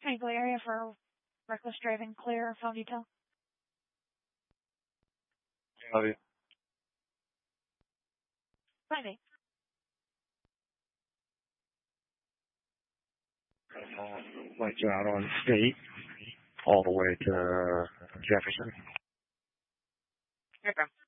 Triangle area for reckless driving, clear, phone detail. Love you. 5-8. Like out on State, all the way to Jefferson. No problem.